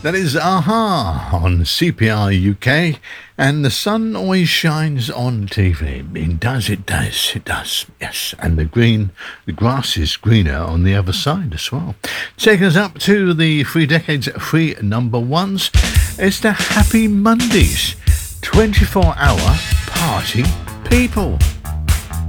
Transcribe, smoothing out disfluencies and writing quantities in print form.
That is Aha on CPR UK, and the sun always shines on TV. It does, yes. And the grass is greener on the other side as well. Taking us up to the 3 decades, 3 number ones. It's the Happy Mondays, 24-hour party people.